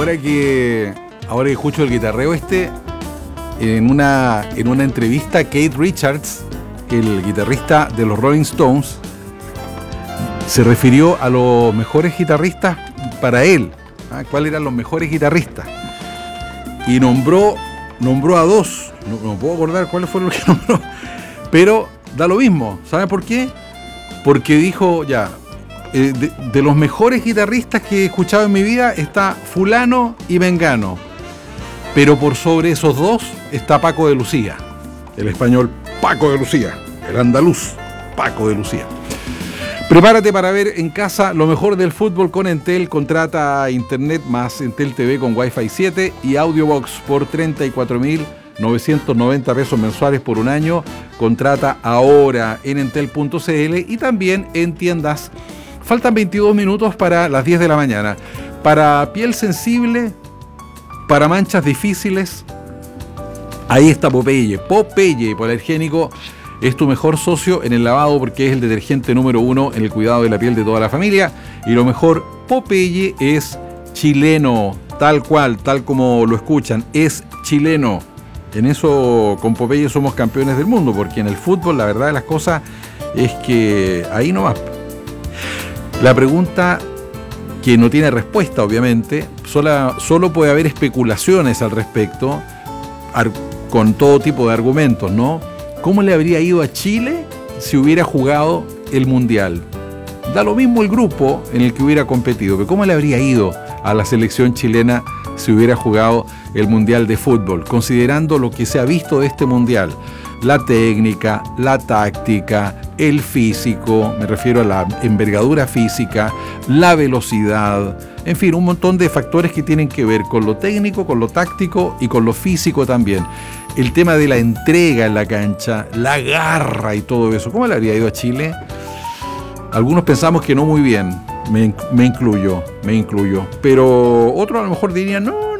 ahora que escucho el guitarreo en una entrevista, Keith Richards, el guitarrista de los Rolling Stones, se refirió a los mejores guitarristas para él. ¿Cuáles eran los mejores guitarristas? Y nombró a dos. No puedo acordar cuáles fueron los que nombró. Pero da lo mismo. ¿Sabe por qué? Porque dijo, de los mejores guitarristas que he escuchado en mi vida está fulano y mengano. Pero por sobre esos dos está Paco de Lucía. El español Paco de Lucía. El andaluz Paco de Lucía. Prepárate para ver en casa lo mejor del fútbol con Entel. Contrata Internet más Entel TV con Wi-Fi 7 y Audiobox por 34.990 pesos mensuales por un año. Contrata ahora en entel.cl y también en tiendas. Faltan 22 minutos para las 10 de la mañana. Para piel sensible, para manchas difíciles, ahí está Popeye. Popeye hipoalergénico es tu mejor socio en el lavado porque es el detergente número 1 en el cuidado de la piel de toda la familia. Y lo mejor, Popeye es chileno, tal cual, tal como lo escuchan, es chileno. En eso con Popeye somos campeones del mundo, porque en el fútbol la verdad de las cosas es que ahí no va. La pregunta que no tiene respuesta, obviamente, solo puede haber especulaciones al respecto, con todo tipo de argumentos, ¿no? ¿Cómo le habría ido a Chile si hubiera jugado el Mundial? Da lo mismo el grupo en el que hubiera competido, pero ¿cómo le habría ido a la selección chilena si hubiera jugado el Mundial de Fútbol? Considerando lo que se ha visto de este Mundial, la técnica, la táctica, el físico, me refiero a la envergadura física, la velocidad, en fin, un montón de factores que tienen que ver con lo técnico, con lo táctico y con lo físico también. El tema de la entrega en la cancha, la garra y todo eso. ¿Cómo le habría ido a Chile? Algunos pensamos que no muy bien, me incluyo. Pero otros a lo mejor dirían, no,